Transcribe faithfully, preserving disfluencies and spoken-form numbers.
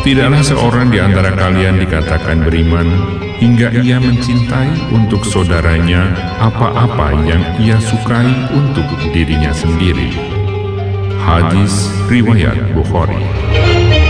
Tidaklah seorang di antara kalian dikatakan beriman hingga ia mencintai untuk saudaranya apa-apa yang ia sukai untuk dirinya sendiri. Hadis riwayat Bukhari.